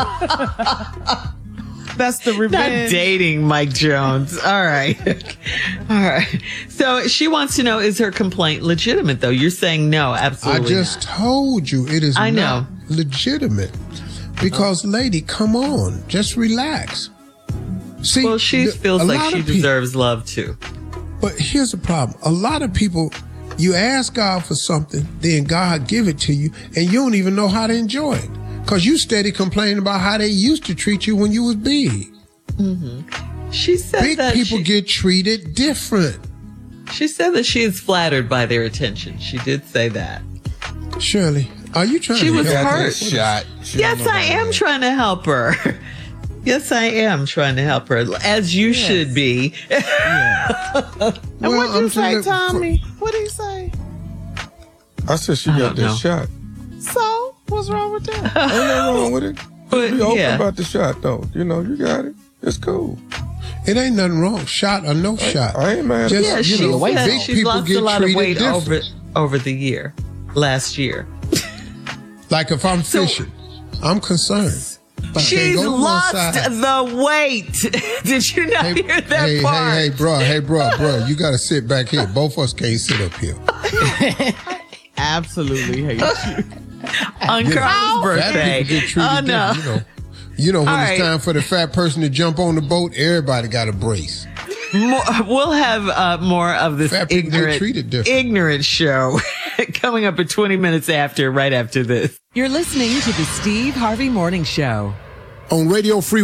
That's the revenge. Not dating Mike Jones. All right. All right. So she wants to know, is her complaint legitimate, though? You're saying no, absolutely I just told you it is not legitimate. Because, lady, come on. Just relax. See, well, she feels like she deserves love, too. But here's the problem. A lot of people, you ask God for something, then God give it to you, and you don't even know how to enjoy it. Because you steady complaining about how they used to treat you when you was big. Mm-hmm. She said big that people get treated different. She said that she is flattered by their attention. She did say that. Shirley, are you trying to help her? She was hurt. Yes, I am trying to help her. Yes, I am trying to help her, as you should be. And what did you say, Tommy? What did he say? I said she got that shot. So, what's wrong with that? Ain't nothing wrong with it. But, be open about the shot, though. You know, you got it. It's cool. It ain't nothing wrong. Shot or no shot. I ain't mad. Just, yeah, she's lost a lot of weight over the last year. Like if I'm fishing, I'm concerned. She's lost the weight. Did you not hear that part? Hey, bro, you got to sit back here. Both of us can't sit up here. Absolutely hate you. On Carl's birthday. Get treated different, you know when it's time for the fat person to jump on the boat, everybody got a brace. We'll have more of this ignorant show coming up at 20 minutes after, right after this. You're listening to the Steve Harvey Morning Show. On Radio Free